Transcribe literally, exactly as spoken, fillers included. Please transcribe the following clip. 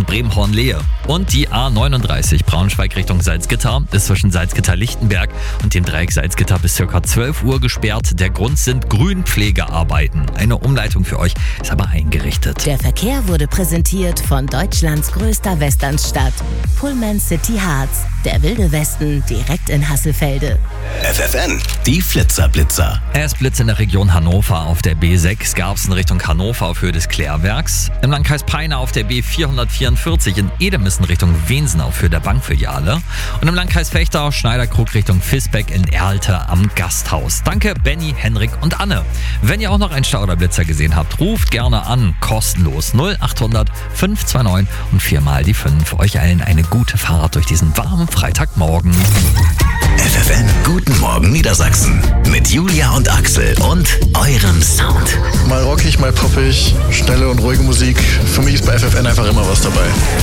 und Bremen-Hornlehe. Und die A neununddreißig Braunschweig Richtung Salzgitter ist zwischen Salzgitter-Lichtenberg und dem Dreieck Salzgitter bis ca. zwölf Uhr gesperrt. Der Grund sind Grünpflegearbeiten. Eine Umleitung für euch ist aber eingerichtet. Der Verkehr wurde präsentiert von Deutschlands größter Westernstadt, Pullman City Harz. Der wilde Westen direkt in Hasselfelde. F F N, die Flitzerblitzer. Es blitzt in der Region Hannover auf der B sechs Garbsen Richtung Hannover auf Höhe des Klärwerks. Im Landkreis Peine auf der B vierhundertvierundvierzig in Edemissen Richtung Wensen auf Höhe der Bankfiliale. Und im Landkreis Vechta Schneiderkrug Richtung Visbeck in Erlte am Gasthaus. Danke Benny, Henrik und Anne. Wenn ihr auch noch einen Stau oder Blitzer gesehen habt, ruft gerne an. Kostenlos null achthundert fünf zwei neun und viermal die fünf. Euch allen eine gute Fahrt durch diesen warmen Freitagmorgen. F F N, guten Morgen Niedersachsen. Mit Julia und Axel und eurem Sound. Mal rockig, mal poppig, schnelle und ruhige Musik. Für mich ist bei F F N einfach immer was dabei.